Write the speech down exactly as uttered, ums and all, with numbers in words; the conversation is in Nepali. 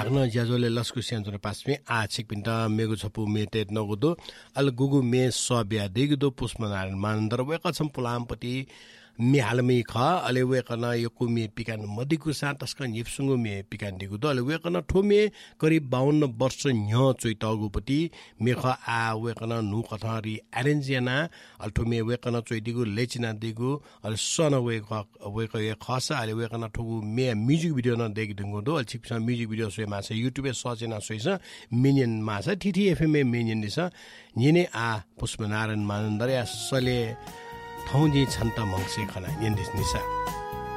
Agna Jazole Lascusian to the Pasme, Ah Chipinta, Megusapu, Meted Nogudo, Al Gugu Me Sobia, Digdo, Pusman, and Mandar, wake up some Pulampati. Mi halami kha ale we kana yoku mi pikan madiku sa taskan yipsungu mi pikan digu do ale we kana thome करिब बाउन्न वर्ष न्य चोइतगुपति मेख आ we kana nu कथारी अरेन्जियाना अल्थोमे we kana चोइदिगु लेचिना Digu all sun we we क खसा ale we kana ठगु मे म्युजिक भिडियो न देखि दंगु दो अल छिपसा म्युजिक भिडियो सोय मासे युट्युब सर्च ना सोइसा मिनियन मासे टीटी एफएम मिनियन दिसा निने आ पुष्पनारायण मानन्दर्या सले थौजी छन्त मंगसे खना निन्दिस निसा